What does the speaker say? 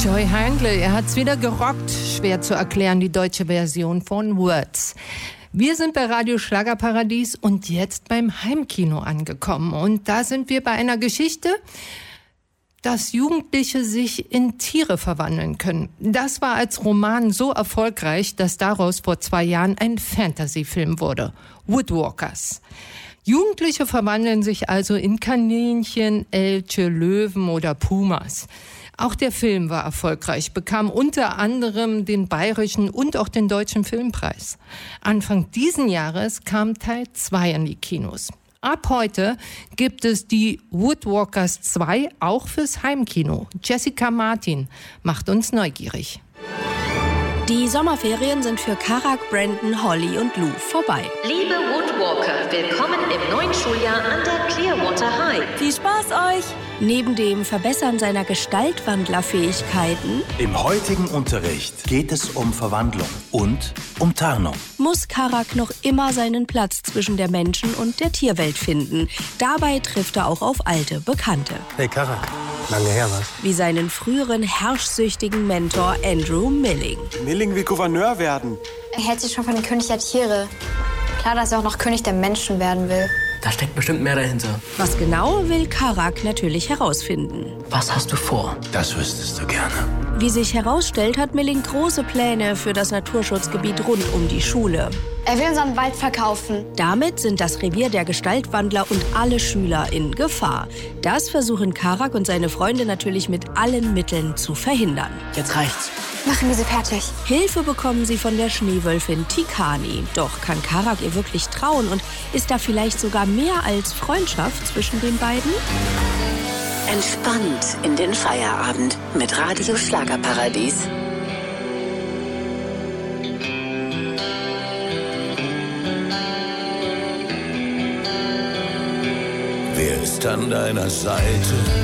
Joy Heindl, er hat's wieder gerockt. Schwer zu erklären, die deutsche Version von Words. Wir sind bei Radio Schlagerparadies und jetzt beim Heimkino angekommen. Und da sind wir bei einer Geschichte, dass Jugendliche sich in Tiere verwandeln können. Das war als Roman so erfolgreich, dass daraus vor 2 Jahren ein Fantasy-Film wurde. Woodwalkers. Jugendliche verwandeln sich also in Kaninchen, Elche, Löwen oder Pumas. Auch der Film war erfolgreich, bekam unter anderem den Bayerischen und auch den Deutschen Filmpreis. Anfang diesen Jahres kam Teil 2 in die Kinos. Ab heute gibt es die Woodwalkers 2 auch fürs Heimkino. Jessica Martin macht uns neugierig. Die Sommerferien sind für Karak, Brandon, Holly und Lou vorbei. Liebe Woodwalker, willkommen im neuen Schuljahr an der Clearwater High. Viel Spaß euch! Neben dem Verbessern seiner Gestaltwandlerfähigkeiten im heutigen Unterricht geht es um Verwandlung und um Tarnung. Muss Karak noch immer seinen Platz zwischen der Menschen- und der Tierwelt finden. Dabei trifft er auch auf alte Bekannte. Hey Karak, lange her was? Wie seinen früheren herrschsüchtigen Mentor Andrew Milling. Milling will Gouverneur werden. Er hält sich schon von den König der Tiere. Klar, dass er auch noch König der Menschen werden will. Da steckt bestimmt mehr dahinter. Was genau, will Karak natürlich herausfinden. Was hast du vor? Das wüsstest du gerne. Wie sich herausstellt, hat Milling große Pläne für das Naturschutzgebiet rund um die Schule. Er will unseren Wald verkaufen. Damit sind das Revier der Gestaltwandler und alle Schüler in Gefahr. Das versuchen Karak und seine Freunde natürlich mit allen Mitteln zu verhindern. Jetzt reicht's. Machen wir sie fertig. Hilfe bekommen sie von der Schneewölfin Tikani. Doch kann Karak ihr wirklich trauen und ist da vielleicht sogar mehr als Freundschaft zwischen den beiden? Entspannt in den Feierabend mit Radio Schlagerparadies. Wer ist an deiner Seite?